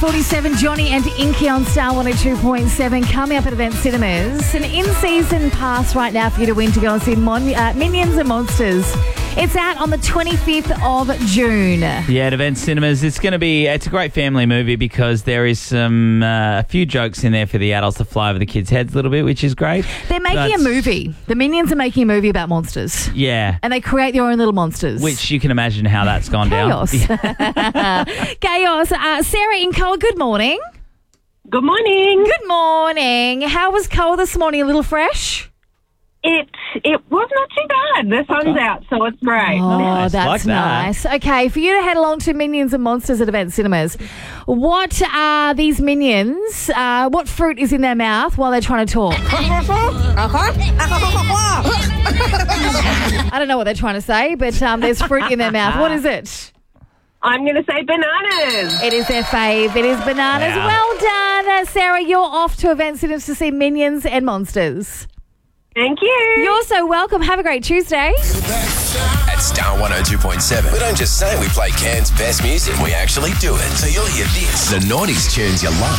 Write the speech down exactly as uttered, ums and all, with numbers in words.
forty-seven, Johnny and Inky on Star one oh two point seven. Coming up at Event Cinemas. An in-season pass right now for you to win to go and see Mon- uh, Minions and Monsters. It's out on the twenty-fifth of June. Yeah, at Event Cinemas. It's going to be, it's a great family movie because there is some, uh, a few jokes in there for the adults to fly over the kids' heads a little bit, which is great. They're making But- a movie. The Minions are making a movie about monsters. Yeah. And they create their own little monsters. Which you can imagine how that's gone Chaos. down. Chaos. Uh, Sarah in Cole, good morning. Good morning. Good morning. How was Cole this morning? A little fresh? It it was not too bad. The sun's out, so it's great. Oh, Nice, that's like that. nice. Okay, for you to head along to Minions and Monsters at Event Cinemas, what are these minions? Uh, what fruit is in their mouth while they're trying to talk? I don't know what they're trying to say, but um, there's fruit in their mouth. What is it? I'm going to say bananas. It is their fave. It is bananas. Wow. Well done, uh, Sarah. You're off to Event Cinemas to see Minions and Monsters. Thank you. You're so welcome. Have a great Tuesday. At Star one oh two point seven, we don't just say we play Cairns' best music, we actually do it. So you'll hear this. The noughties tunes you love.